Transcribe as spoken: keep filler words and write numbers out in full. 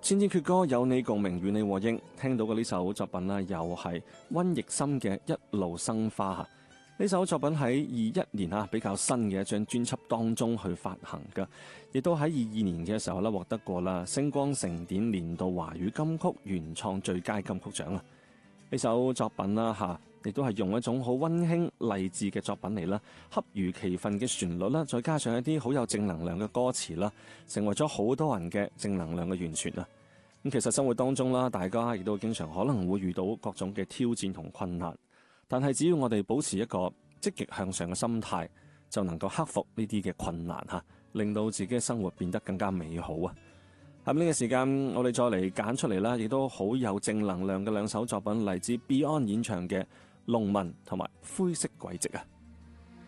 千千闕歌有你共鳴與你和應，聽到嘅呢首作品啦，又係溫逸森嘅一路生花吓。呢首作品喺二一年啊，比較新嘅一張專輯當中去發行噶，亦都喺二二年嘅時候咧獲得過啦星光盛典年度華語金曲原創最佳金曲獎啊。呢首作品啦吓，亦都係用一種好溫馨勵志嘅作品嚟啦，恰如其分嘅旋律啦，再加上一啲好有正能量嘅歌詞啦，成為咗好多人嘅正能量嘅源泉啊！咁其實生活當中啦，大家亦都經常可能會遇到各種嘅挑戰同困難，但係只要我哋保持一個積極向上嘅心態，就能夠克服呢啲嘅困難吓，令到自己嘅生活變得更加美好啊！咁呢個時間，我哋再嚟揀出嚟啦，亦都好有正能量嘅兩首作品，嚟自 Beyond 演唱嘅《農民》同埋《灰色軌跡》啊！